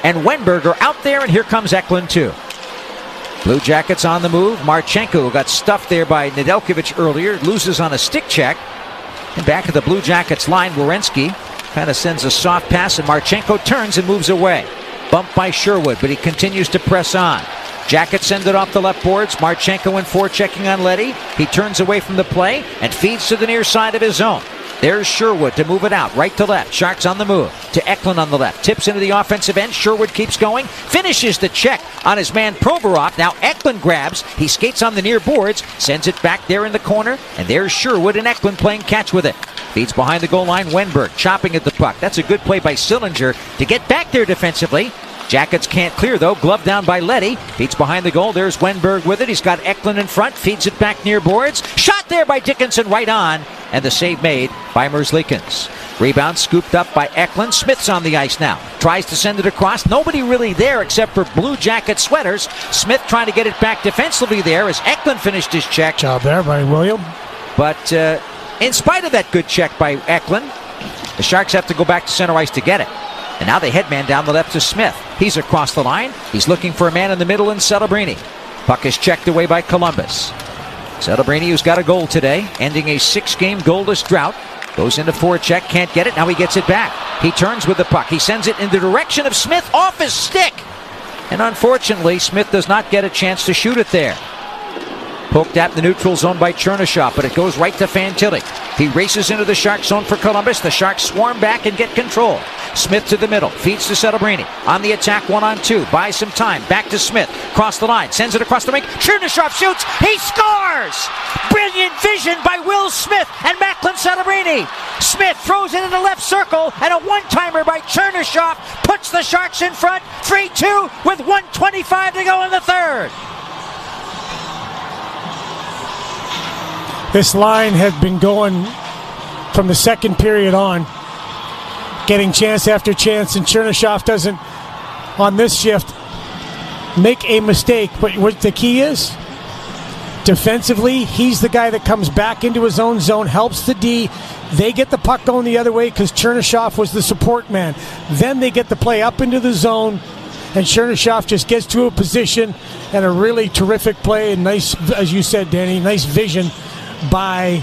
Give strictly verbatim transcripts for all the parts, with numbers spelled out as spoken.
and Wenberg are out there, and here comes Eklund too. Blue Jackets on the move. Marchenko got stuffed there by Nedeljkovic earlier, loses on a stick check. And back at the Blue Jackets line, Werenski kind of sends a soft pass, and Marchenko turns and moves away. Bumped by Sherwood, but he continues to press on. Jackets send it off the left boards. Marchenko in forechecking on Leddy. He turns away from the play and feeds to the near side of his zone. There's Sherwood to move it out, right to left. Sharks on the move. To Eklund on the left. Tips into the offensive end. Sherwood keeps going. Finishes the check on his man Provorov. Now Eklund grabs. He skates on the near boards. Sends it back there in the corner. And there's Sherwood and Eklund playing catch with it. Feeds behind the goal line. Wenberg chopping at the puck. That's a good play by Sillinger to get back there defensively. Jackets can't clear, though. Glove down by Leddy. Feeds behind the goal. There's Wenberg with it. He's got Eklund in front. Feeds it back near boards. Shot there by Dickinson right on. And the save made by Merzlikins. Rebound scooped up by Eklund. Smith's on the ice now. Tries to send it across. Nobody really there except for Blue Jacket sweaters. Smith trying to get it back defensively there as Eklund finished his check. Job there by William. But uh, in spite of that good check by Eklund, the Sharks have to go back to center ice to get it. And now they headman down the left to Smith. He's across the line. He's looking for a man in the middle in Celebrini. Puck is checked away by Columbus. Celebrini, who's got a goal today, ending a six-game goalless drought. Goes into forecheck, can't get it. Now he gets it back. He turns with the puck. He sends it in the direction of Smith off his stick. And unfortunately, Smith does not get a chance to shoot it there. Poked at the neutral zone by Chernyshov, but it goes right to Fantilli. He races into the Shark zone for Columbus. The Sharks swarm back and get control. Smith to the middle, feeds to Celebrini. On the attack, one on two. Buys some time. Back to Smith. Cross the line. Sends it across the rink. Chernyshov shoots. He scores! Brilliant vision by Will Smith and Macklin Celebrini. Smith throws it in the left circle, and a one-timer by Chernyshov puts the Sharks in front. three two with one twenty-five to go in the third. This line had been going from the second period on, getting chance after chance, and Chernyshov doesn't, on this shift, make a mistake. But what the key is, defensively, he's the guy that comes back into his own zone, helps the D. They get the puck going the other way because Chernyshov was the support man. Then they get the play up into the zone, and Chernyshov just gets to a position, and a really terrific play, and nice, as you said, Danny, nice vision by,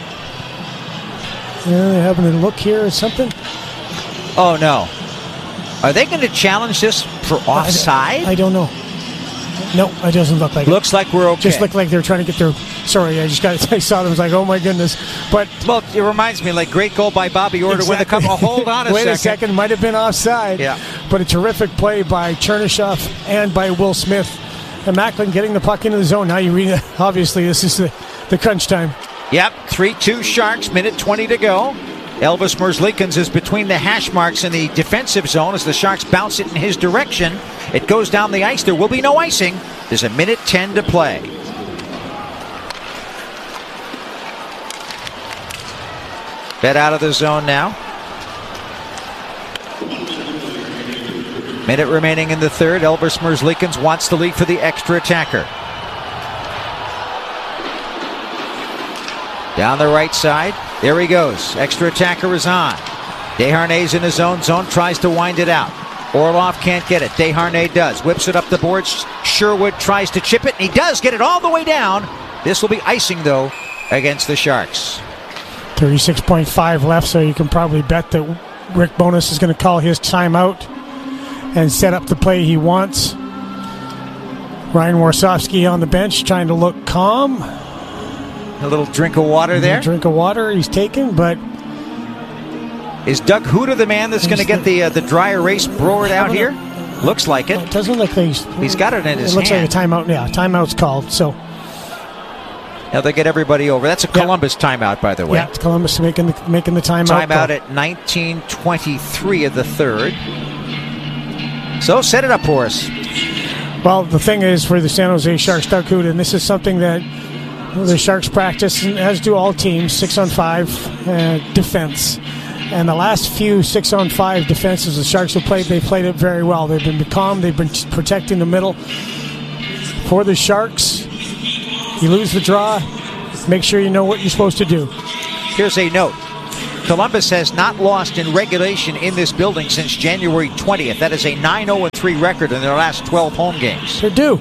you know, they're having a look here or something. Oh no, are they going to challenge this for offside? I, I don't know. No, it doesn't look like looks it. like we're okay. Just looked like they're trying to get their, sorry, I just got, I saw them, I was like, oh my goodness. But well, it reminds me, like, great goal by Bobby Orr to win the cup. Oh, hold on a Wait second. a second, might have been offside. Yeah. But a terrific play by Chernyshov and by Will Smith. And Macklin getting the puck into the zone. Now you read it. Obviously, this is the, the crunch time. Yep, three two Sharks, minute twenty to go. Elvis Merzlikins is between the hash marks in the defensive zone as the Sharks bounce it in his direction. It goes down the ice. There will be no icing. There's a minute ten to play. Bet out of the zone now. Minute remaining in the third. Elvis Merzlikins wants the lead for the extra attacker. Down the right side. There he goes. Extra attacker is on. Desharnais in his own zone. Tries to wind it out. Orlov can't get it. Desharnais does. Whips it up the boards. Sherwood tries to chip it, and he does get it all the way down. This will be icing, though, against the Sharks. thirty-six point five left, so you can probably bet that Rick Bowness is going to call his timeout and set up the play he wants. Ryan Warsofsky on the bench trying to look calm. A little drink of water there. A drink of water he's taking, but is Doug Huda the man that's going to get the uh, the dry erase browered out here? Looks like it. It doesn't look like he's, he's got it in his hand. It looks hand. like a timeout. Yeah, timeout's called. So now they get everybody over. That's a Columbus yeah. timeout, by the way. Yeah, it's Columbus making the making the timeout. Timeout at nineteen twenty-three of the third. So set it up for us. Well, the thing is for the San Jose Sharks, Doug Huda, and this is something that the Sharks practice, as do all teams, six on five uh, defense. And the last few six on five defenses the Sharks have played, they played it very well. They've been calm. They've been protecting the middle. For the Sharks, you lose the draw, make sure you know what you're supposed to do. Here's a note. Columbus has not lost in regulation in this building since January twentieth. That is a nine oh three record in their last twelve home games. They're due.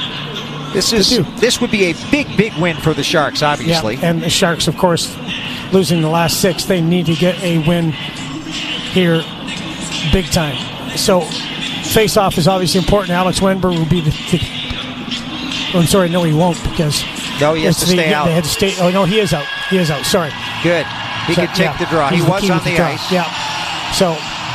This is They're due. This would be a big, big win for the Sharks, obviously. Yeah, and the Sharks, of course, losing the last six, they need to get a win here big time. So face-off is obviously important. Alex Wenberg will be the... the oh, I'm sorry, no, he won't because... No, he has to the, stay out. They had to stay. Oh, no, he is out. He is out. Sorry. Good. He So, could take yeah, the draw. He he's the was key on with the, draw. ice. Yeah. So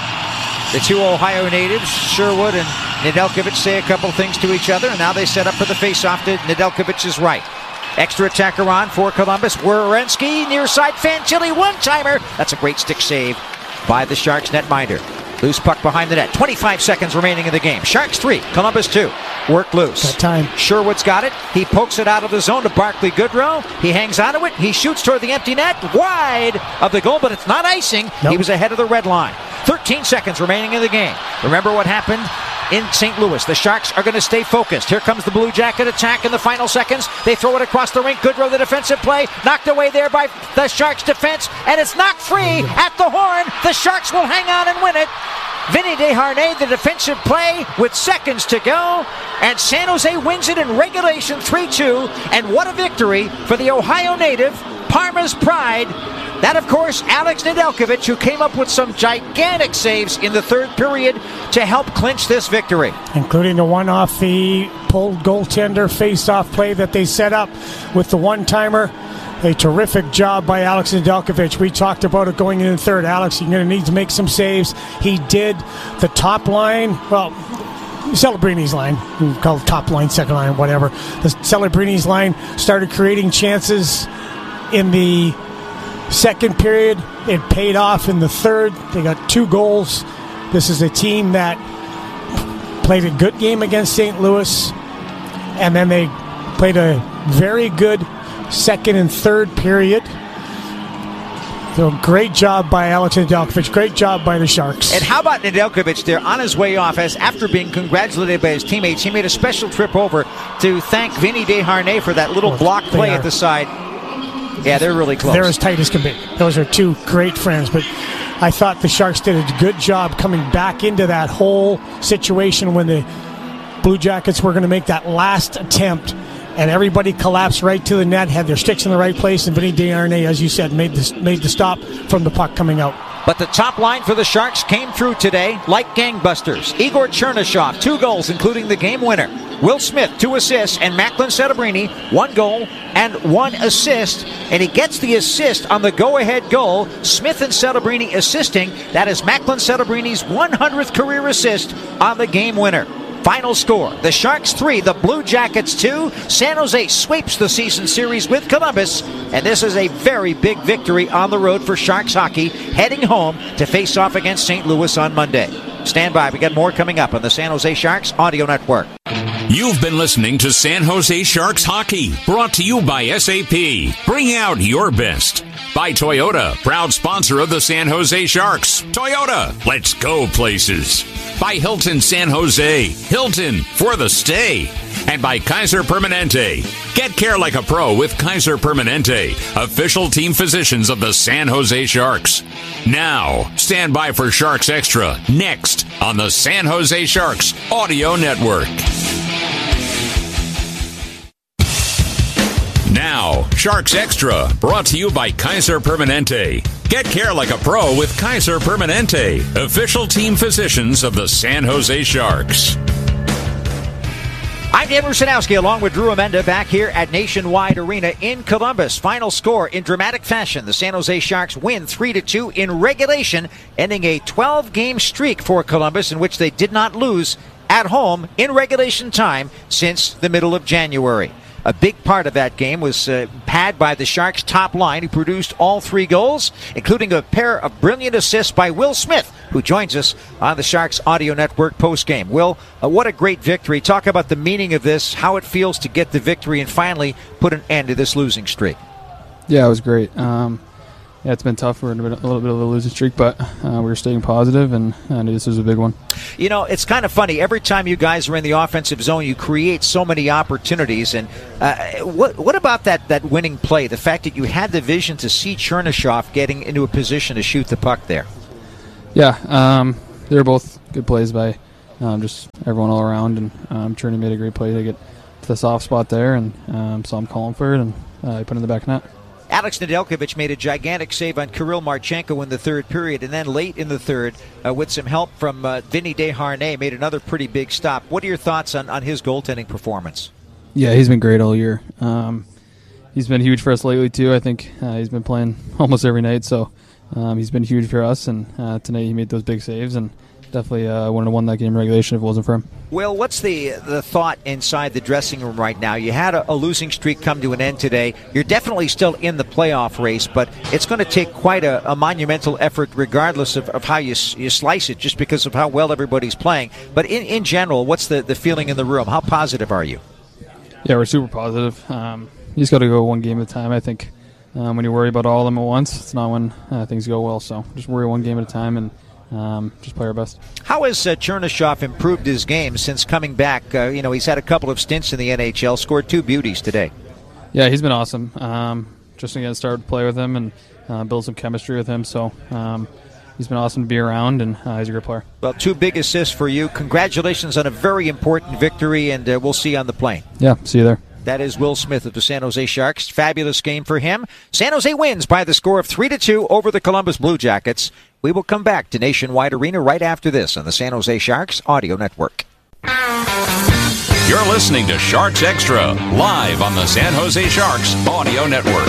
The two Ohio natives, Sherwood and Nedeljkovic, say a couple things to each other, and now they set up for the face-off to Nedeljkovic's right. Extra attacker on for Columbus. Werenski, near side, Fantilli, one-timer. That's a great stick save by the Sharks netminder. Loose puck behind the net. twenty-five seconds remaining in the game. Sharks three, Columbus two. Work loose. That time. Sherwood's got it. He pokes it out of the zone to Barclay Goodrow. He hangs onto it. He shoots toward the empty net. Wide of the goal, but it's not icing. Nope. He was ahead of the red line. thirteen seconds remaining in the game. Remember what happened in Saint Louis. The Sharks are going to stay focused. Here comes the Blue Jacket attack in the final seconds. They throw it across the rink. Goodrow, the defensive play, knocked away there by the Sharks defense, and it's knocked free at the horn. The Sharks will hang on and win it. Vinny Desharnais, the defensive play with seconds to go, and San Jose wins it in regulation three two, and what a victory for the Ohio native, Parma's pride. That, of course, Alex Nedeljkovic, who came up with some gigantic saves in the third period to help clinch this victory. including the one off the pulled goaltender face-off play that they set up with the one-timer. A terrific job by Alex Nedeljkovic. We talked about it going in the third. Alex, you're going to need to make some saves. He did. The top line, well, Celebrini's line, we call it top line, second line, whatever. The Celebrini's line started creating chances in the second period. It paid off in the third. They got two goals. This is a team that played a good game against Saint Louis, and then they played a very good second and third period. So great job by Alex Nedeljkovic. Great job by the Sharks. And how about Nedeljkovic there on his way off, as after being congratulated by his teammates, he made a special trip over to thank Vinny Desharnais for that little Oh, block play are. at the side. Yeah, they're really close. They're as tight as can be. Those are two great friends. But I thought the Sharks did a good job coming back into that whole situation when the Blue Jackets were going to make that last attempt, and everybody collapsed right to the net, had their sticks in the right place, and Vinny Desharnais, as you said, made the, made the stop from the puck coming out. But the top line for the Sharks came through today like gangbusters. Igor Chernyshov, two goals, including the game winner. Will Smith, two assists, and Macklin Celebrini, one goal and one assist. And he gets the assist on the go-ahead goal. Smith and Celebrini assisting. That is Macklin Celebrini's one hundredth career assist on the game winner. Final score, the Sharks three, the Blue Jackets two. San Jose sweeps the season series with Columbus, and this is a very big victory on the road for Sharks hockey, heading home to face off against Saint Louis on Monday. Stand by, we got more coming up on the San Jose Sharks Audio Network. You've been listening to San Jose Sharks Hockey, brought to you by S A P. Bring out your best. By Toyota, proud sponsor of the San Jose Sharks. Toyota, let's go places. By Hilton San Jose, Hilton for the stay. And by Kaiser Permanente. Get care like a pro with Kaiser Permanente, official team physicians of the San Jose Sharks. Now, stand by for Sharks Extra, next on the San Jose Sharks Audio Network. Now, Sharks Extra, brought to you by Kaiser Permanente. Get care like a pro with Kaiser Permanente, official team physicians of the San Jose Sharks. I'm Dan Rusanowski along with Drew Amenda back here at Nationwide Arena in Columbus. Final score in dramatic fashion. The San Jose Sharks win three to two in regulation, ending a twelve-game streak for Columbus in which they did not lose at home in regulation time since the middle of January. A big part of that game was uh, had by the Sharks' top line, who produced all three goals, including a pair of brilliant assists by Will Smith, who joins us on the Sharks Audio Network postgame. Will, uh, what a great victory. Talk about the meaning of this, how it feels to get the victory and finally put an end to this losing streak. Yeah, it was great. Um, yeah, it's been tough. We're in a, bit, a little bit of a losing streak, but uh, we're staying positive, and, and this is a big one. You know, it's kind of funny. Every time you guys are in the offensive zone, you create so many opportunities. And uh, what what about that, that winning play, the fact that you had the vision to see Chernishoff getting into a position to shoot the puck there? Yeah, um, they were both good plays by um, just everyone all around, and um, Cherny made a great play to get to the soft spot there, and um, saw him calling for it, and uh, he put it in the back of the net. Alex Nedeljkovic made a gigantic save on Kirill Marchenko in the third period, and then late in the third, uh, with some help from uh, Vinny Desharnais, made another pretty big stop. What are your thoughts on, on his goaltending performance? Yeah, he's been great all year. Um, he's been huge for us lately, too. I think uh, he's been playing almost every night, so um, he's been huge for us, and uh, tonight he made those big saves, and definitely uh, wouldn't have won that game in regulation if it wasn't for him. Will, what's the the thought inside the dressing room right now? You had a, a losing streak come to an end today. You're definitely still in the playoff race, but it's going to take quite a, a monumental effort regardless of, of how you you slice it, just because of how well everybody's playing. But in, in general, what's the, the feeling in the room? How positive are you? Yeah, we're super positive. Um, you just got to go one game at a time, I think. Um, when you worry about all of them at once, it's not when uh, things go well. So just worry one game at a time and Um, just play our best. How has uh, Chernishoff improved his game since coming back? Uh, you know, he's had a couple of stints in the N H L, scored two beauties today. Yeah, he's been awesome. Um, just again, started to play with him and uh, build some chemistry with him. So um, he's been awesome to be around, and uh, he's a great player. Well, two big assists for you. Congratulations on a very important victory, and uh, we'll see you on the plane. Yeah, see you there. That is Will Smith of the San Jose Sharks. Fabulous game for him. San Jose wins by the score of three to two over the Columbus Blue Jackets. We will come back to Nationwide Arena right after this on the San Jose Sharks Audio Network. You're listening to Sharks Extra, live on the San Jose Sharks Audio Network.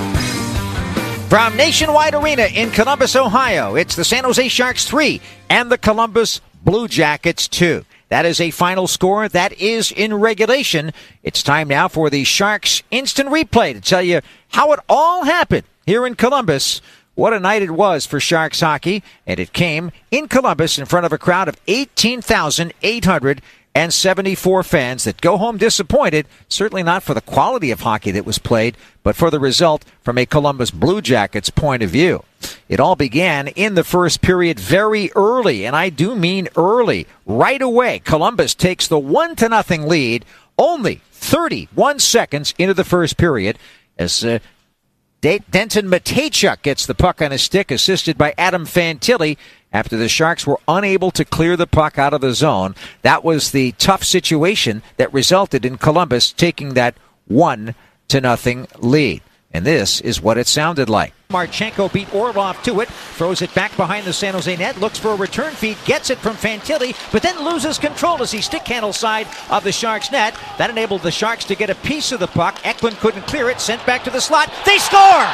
From Nationwide Arena in Columbus, Ohio, it's the San Jose Sharks three and the Columbus Blue Jackets two. That is a final score. That is in regulation. It's time now for the Sharks Instant Replay to tell you how it all happened here in Columbus. What a night it was for Sharks hockey, and it came in Columbus in front of a crowd of eighteen thousand eight hundred seventy-four fans that go home disappointed, certainly not for the quality of hockey that was played, but for the result from a Columbus Blue Jackets point of view. It all began in the first period very early, and I do mean early. Right away, Columbus takes the one to nothing lead only thirty-one seconds into the first period as uh, Denton Mateychuk gets the puck on his stick, assisted by Adam Fantilli, after the Sharks were unable to clear the puck out of the zone. That was the tough situation that resulted in Columbus taking that one to nothing lead. And this is what it sounded like. Marchenko beat Orlov to it, throws it back behind the San Jose net, looks for a return feed, gets it from Fantilli, but then loses control as he stick handle side of the Sharks net. That enabled the Sharks to get a piece of the puck. Eklund couldn't clear it, sent back to the slot. They score!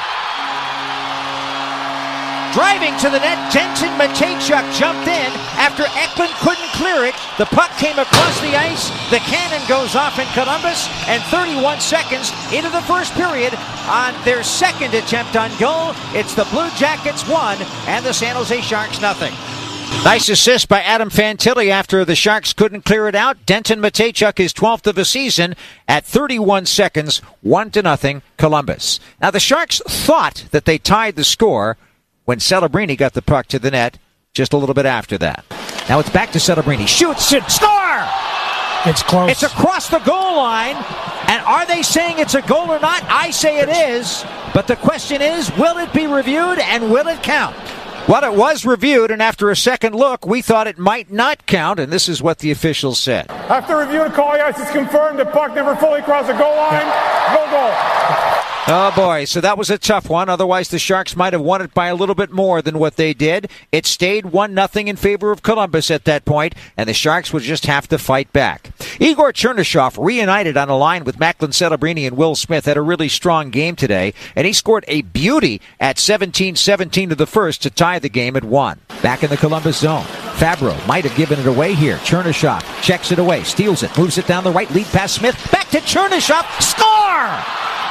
Driving to the net, Denton Mateychuk jumped in after Eklund couldn't clear it. The puck came across the ice. The cannon goes off in Columbus, and thirty-one seconds into the first period, on their second attempt on goal, it's the Blue Jackets one and the San Jose Sharks nothing. Nice assist by Adam Fantilli after the Sharks couldn't clear it out. Denton Mateychuk, his twelfth of the season, at thirty-one seconds, one to nothing Columbus. Now the Sharks thought that they tied the score when Celebrini got the puck to the net just a little bit after that. Now it's back to Celebrini. Shoots, score! It's close. It's across the goal line. And are they saying it's a goal or not? I say it is. But the question is, will it be reviewed and will it count? Well, it was reviewed, and after a second look, we thought it might not count, and this is what the officials said. After reviewing the call, yes, it's confirmed the puck never fully crossed the goal line. No goal. Oh, boy, so that was a tough one. Otherwise, the Sharks might have won it by a little bit more than what they did. It stayed one nothing in favor of Columbus at that point, and the Sharks would just have to fight back. Igor Chernishoff, reunited on a line with Macklin Celebrini and Will Smith, had a really strong game today, and he scored a beauty at seventeen seventeen to the first to tie the game at one. Back in the Columbus zone, Fabro might have given it away here. Chernishoff checks it away, steals it, moves it down the right, lead pass Smith, back to Chernishoff, score!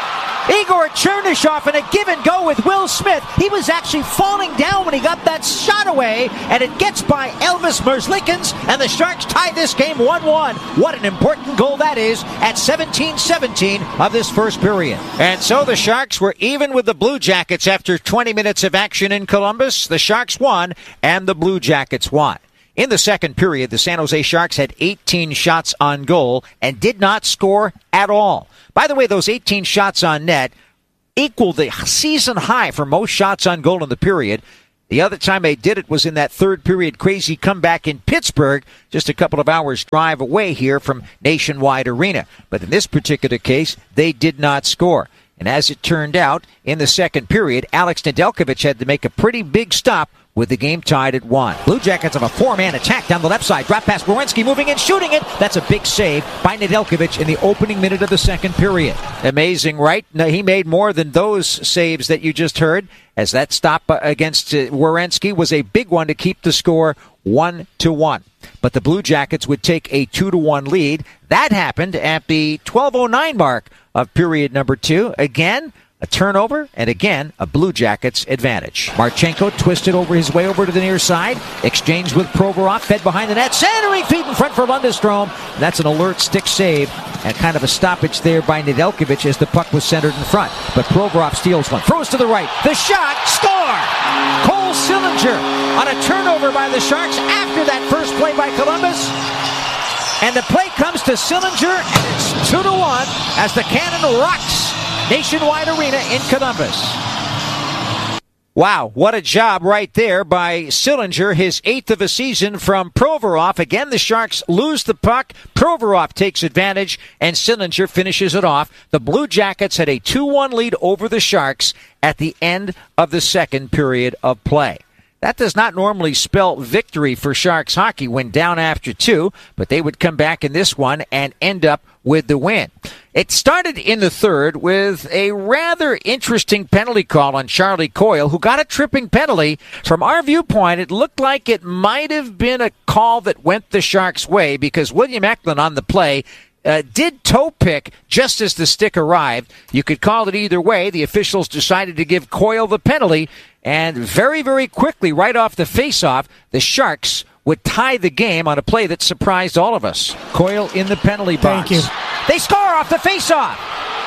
Igor Chernyshov in a give and go with Will Smith. He was actually falling down when he got that shot away, and it gets by Elvis Merzlikins, and the Sharks tie this game one one. What an important goal that is at seventeen seventeen of this first period. And so the Sharks were even with the Blue Jackets after twenty minutes of action in Columbus. The Sharks won, and the Blue Jackets won. In the second period, the San Jose Sharks had eighteen shots on goal and did not score at all. By the way, those eighteen shots on net equaled the season high for most shots on goal in the period. The other time they did it was in that third period crazy comeback in Pittsburgh, just a couple of hours drive away here from Nationwide Arena. But in this particular case, they did not score. And as it turned out, in the second period, Alex Nedeljkovic had to make a pretty big stop with the game tied at one. Blue Jackets have a four-man attack down the left side. Drop pass, Werenski moving and shooting it. That's a big save by Nedeljkovic in the opening minute of the second period. Amazing, right? No, he made more than those saves that you just heard, as that stop against uh, Werenski was a big one to keep the score one to one. But the Blue Jackets would take a two to one lead. That happened at the twelve oh nine mark of period number two. Again, a turnover, and again, a Blue Jackets advantage. Marchenko twisted over his way over to the near side. Exchanged with Provorov, fed behind the net. Centering feet in front for Lundestrom. That's an alert stick save, and kind of a stoppage there by Nedeljkovic as the puck was centered in front. But Provorov steals one. Throws to the right. The shot. Score! Cole Sillinger on a turnover by the Sharks after that first play by Columbus. And the play comes to Sillinger, and it's two to one as the cannon rocks Nationwide Arena in Columbus. Wow, what a job right there by Sillinger, his eighth of a season from Provorov. Again, the Sharks lose the puck. Provorov takes advantage, and Sillinger finishes it off. The Blue Jackets had a two one lead over the Sharks at the end of the second period of play. That does not normally spell victory for Sharks hockey when down after two, but they would come back in this one and end up with the win. It started in the third with a rather interesting penalty call on Charlie Coyle, who got a tripping penalty. From our viewpoint, it looked like it might have been a call that went the Sharks' way because William Eklund on the play Uh, did toe pick just as the stick arrived. You could call it either way. The officials decided to give Coyle the penalty, and very, very quickly, right off the faceoff, the Sharks would tie the game on a play that surprised all of us. Coyle in the penalty box. Thank you. They score off the faceoff.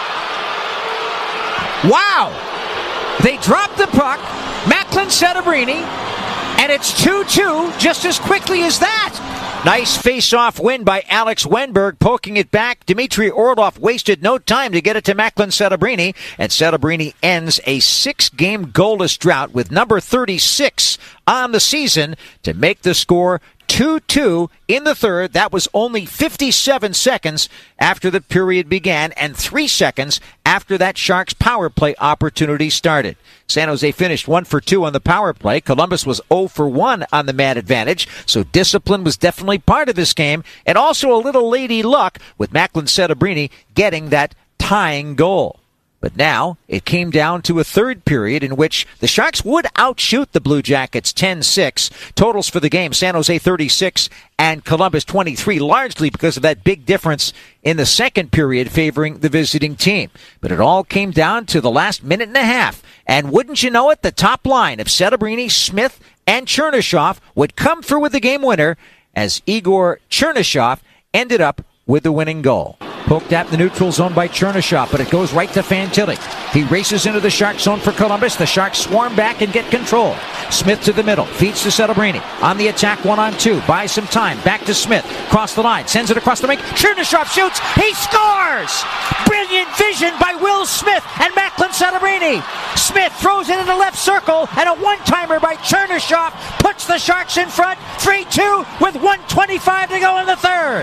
Wow! They drop the puck. Macklin Setebrini, and it's two two just as quickly as that. Nice face-off win by Alex Wenberg, poking it back. Dmitry Orlov wasted no time to get it to Macklin Setebrini, and Setebrini ends a six-game goalless drought with number thirty-six on the season to make the score two two in the third. That was only fifty-seven seconds after the period began and three seconds after that Sharks power play opportunity started. San Jose finished one for two on the power play. Columbus was zero for one on the man advantage, so discipline was definitely part of this game, and also a little lady luck with Macklin Setebrini getting that tying goal. But now it came down to a third period in which the Sharks would outshoot the Blue Jackets ten six. Totals for the game, San Jose thirty-six and Columbus twenty-three, largely because of that big difference in the second period favoring the visiting team. But it all came down to the last minute and a half. And wouldn't you know it, the top line of Setebrini, Smith, and Chernyshov would come through with the game winner as Igor Chernyshov ended up with the winning goal. Poked at the neutral zone by Chernyshov, but it goes right to Fantilli. He races into the Shark zone for Columbus. The Sharks swarm back and get control. Smith to the middle, feeds to Setebrini. On the attack, one on two. Buys some time. Back to Smith. Cross the line. Sends it across the rink. Chernyshov shoots. He scores! Brilliant vision by Will Smith and Macklin Setebrini. Smith throws it in the left circle, and a one-timer by Chernyshov puts the Sharks in front. three two with one twenty-five to go in the third.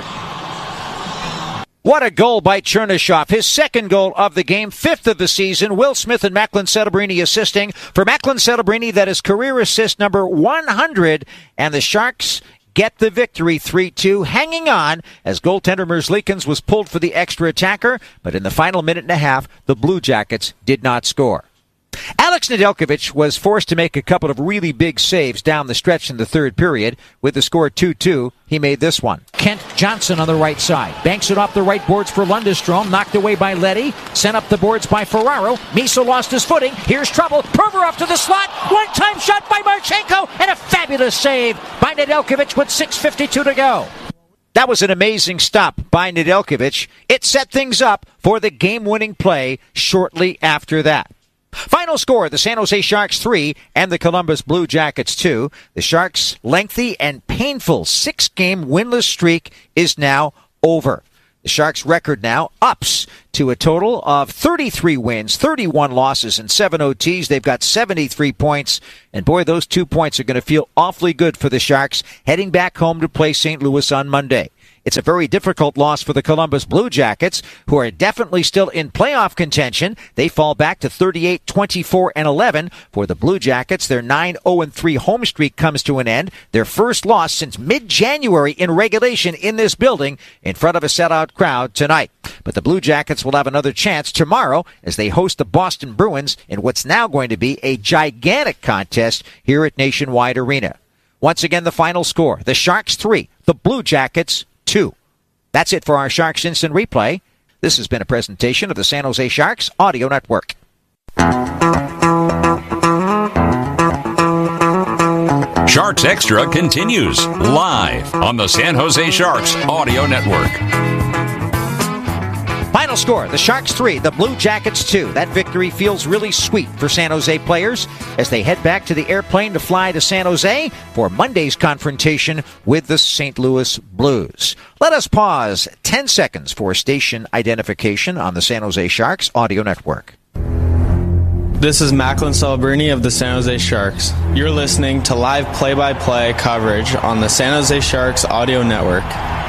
What a goal by Chernyshov. His second goal of the game, fifth of the season. Will Smith and Macklin Setebrini assisting. For Macklin Setebrini, that is career assist number one hundred. And the Sharks get the victory three two, hanging on as goaltender Merzlikins was pulled for the extra attacker. But in the final minute and a half, the Blue Jackets did not score. Alex Nedeljkovic was forced to make a couple of really big saves down the stretch in the third period. With the score two two, he made this one. Kent Johnson on the right side. Banks it off the right boards for Lundestrom. Knocked away by Leddy. Sent up the boards by Ferraro. Misa lost his footing. Here's trouble. Provorov to the slot. One-time shot by Marchenko. And a fabulous save by Nedeljkovic with six fifty-two to go. That was an amazing stop by Nedeljkovic. It set things up for the game-winning play shortly after that. Final score, the San Jose Sharks three and the Columbus Blue Jackets two. The Sharks' lengthy and painful six-game winless streak is now over. The Sharks' record now ups to a total of thirty-three wins, thirty-one losses, and seven O Ts. They've got seventy-three points, and boy, those two points are going to feel awfully good for the Sharks heading back home to play Saint Louis on Monday. It's a very difficult loss for the Columbus Blue Jackets, who are definitely still in playoff contention. They fall back to thirty-eight, twenty-four, and eleven. For the Blue Jackets, their nine oh and three home streak comes to an end. Their first loss since mid-January in regulation in this building in front of a sellout crowd tonight. But the Blue Jackets will have another chance tomorrow as they host the Boston Bruins in what's now going to be a gigantic contest here at Nationwide Arena. Once again, the final score, the Sharks three, the Blue Jackets two. That's it for our Sharks Instant Replay. This has been a presentation of the San Jose Sharks Audio Network. Sharks Extra continues live on the San Jose Sharks Audio Network. Final score, the Sharks three, the Blue Jackets two. That victory feels really sweet for San Jose players as they head back to the airplane to fly to San Jose for Monday's confrontation with the Saint Louis Blues. Let us pause ten seconds for station identification on the San Jose Sharks Audio Network. This is Macklin Celebrini of the San Jose Sharks. You're listening to live play-by-play coverage on the San Jose Sharks Audio Network.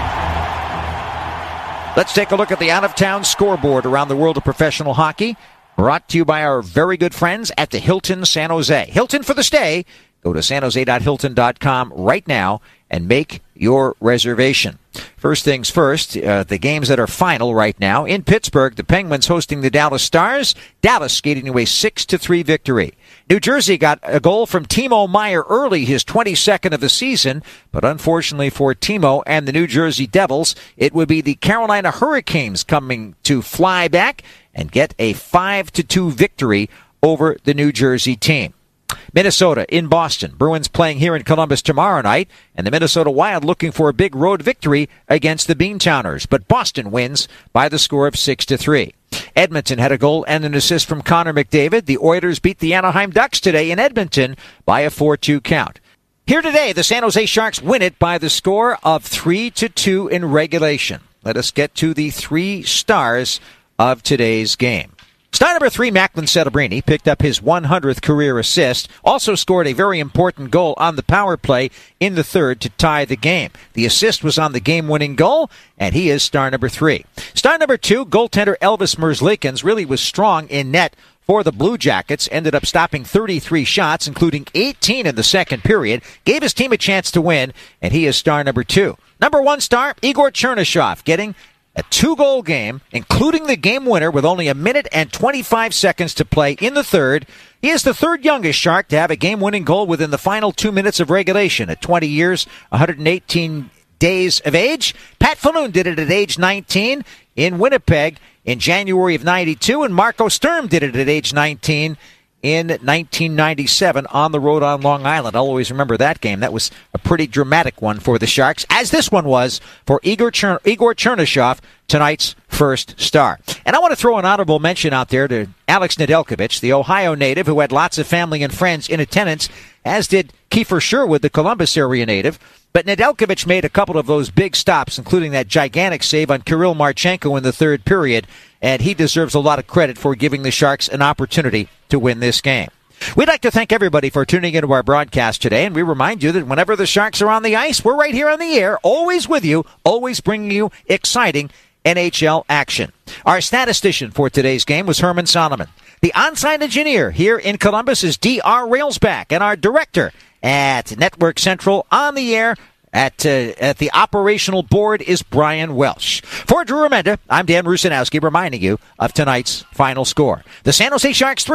Let's take a look at the out-of-town scoreboard around the world of professional hockey. Brought to you by our very good friends at the Hilton San Jose. Hilton for the stay. Go to san jose dot hilton dot com right now and make your reservation. First things first, uh, the games that are final right now. In Pittsburgh, the Penguins hosting the Dallas Stars. Dallas skating to a six to three victory. New Jersey got a goal from Timo Meier early, his twenty-second of the season, but unfortunately for Timo and the New Jersey Devils, it would be the Carolina Hurricanes coming to fly back and get a five to two victory over the New Jersey team. Minnesota in Boston. Bruins playing here in Columbus tomorrow night, and the Minnesota Wild looking for a big road victory against the Beantowners. But Boston wins by the score of six to three. Edmonton had a goal and an assist from Connor McDavid. The Oilers beat the Anaheim Ducks today in Edmonton by a four two count. Here today, the San Jose Sharks win it by the score of three to two in regulation. Let us get to the three stars of today's game. Star number three, Macklin Celebrini, picked up his one hundredth career assist, also scored a very important goal on the power play in the third to tie the game. The assist was on the game-winning goal, and he is star number three. Star number two, goaltender Elvis Merzlikins, really was strong in net for the Blue Jackets, ended up stopping thirty-three shots, including eighteen in the second period, gave his team a chance to win, and he is star number two. Number one star, Igor Chernyshov, getting a two-goal game, including the game winner with only a minute and twenty-five seconds to play in the third. He is the third youngest Shark to have a game-winning goal within the final two minutes of regulation at twenty years, one hundred eighteen days of age. Pat Falloon did it at age nineteen in Winnipeg in January of ninety-two, and Marco Sturm did it at age nineteen in nineteen ninety-seven on the road on Long Island. I'll always remember that game. That was a pretty dramatic one for the Sharks, as this one was for Igor, Chern- Igor Chernyshov, tonight's first star. And I want to throw an honorable mention out there to Alex Nedeljkovic, the Ohio native who had lots of family and friends in attendance, as did Kiefer Sherwood, the Columbus area native. But Nedeljkovic made a couple of those big stops, including that gigantic save on Kirill Marchenko in the third period, and he deserves a lot of credit for giving the Sharks an opportunity to win this game. We'd like to thank everybody for tuning into our broadcast today, and we remind you that whenever the Sharks are on the ice, we're right here on the air, always with you, always bringing you exciting N H L action. Our statistician for today's game was Herman Solomon. The on-site engineer here in Columbus is D R Railsback, and our director at Network Central on the air At, uh, at the operational board is Brian Welsh. For Drew Remenda, I'm Dan Rusanowski reminding you of tonight's final score. The San Jose Sharks three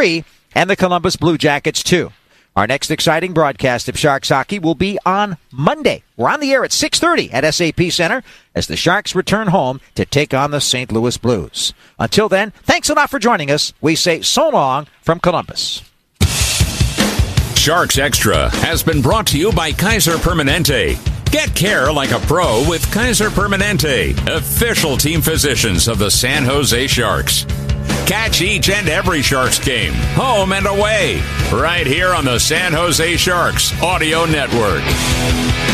and the Columbus Blue Jackets two. Our next exciting broadcast of Sharks hockey will be on Monday. We're on the air at six thirty at S A P Center as the Sharks return home to take on the Saint Louis Blues. Until then, thanks a lot for joining us. We say so long from Columbus. Sharks Extra has been brought to you by Kaiser Permanente. Get care like a pro with Kaiser Permanente, official team physicians of the San Jose Sharks. Catch each and every Sharks game, home and away, right here on the San Jose Sharks Audio Network.